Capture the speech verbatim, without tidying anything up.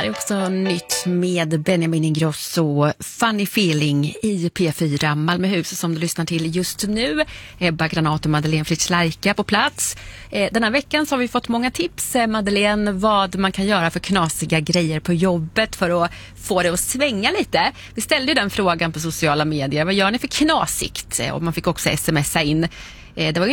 är också nytt med Benjamin Ingrosso, Funny Feeling i P fyra Malmöhus som du lyssnar till just nu. Ebba Granat och Madeleine Fritz-Leika på plats. Den här veckan så har vi fått många tips, Madeleine, vad man kan göra för knasiga grejer på jobbet för att få det att svänga lite. Vi ställde ju den frågan på sociala medier. Vad gör ni för knasigt? Och man fick också smsa in. Det var ju